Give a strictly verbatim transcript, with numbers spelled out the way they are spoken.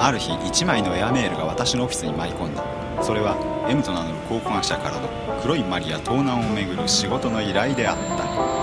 ある日一枚のエアメールが私のオフィスに舞い込んだ。それは エム と名乗る考古学者からの黒いマリア盗難をめぐる仕事の依頼であった。